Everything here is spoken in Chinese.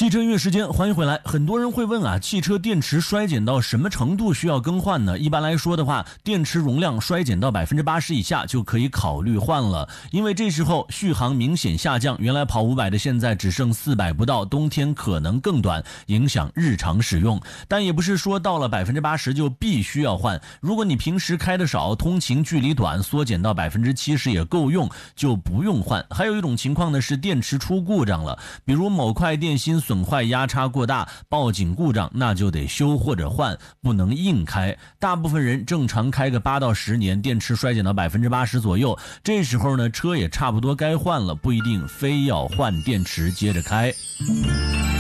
汽车音乐时间，欢迎回来。很多人会问啊，汽车电池衰减到什么程度需要更换呢？一般来说的话，电池容量衰减到80%以下就可以考虑换了，因为这时候续航明显下降，原来跑500的现在只剩400不到，冬天可能更短，影响日常使用。但也不是说到了80%就必须要换，如果你平时开得少，通勤距离短，缩减到70%也够用，就不用换。还有一种情况呢是电池出故障了，比如某块电芯损坏压差过大，报警故障，那就得修或者换，不能硬开。大部分人正常开个8到10年，电池衰减到80%左右，这时候呢车也差不多该换了，不一定非要换电池接着开。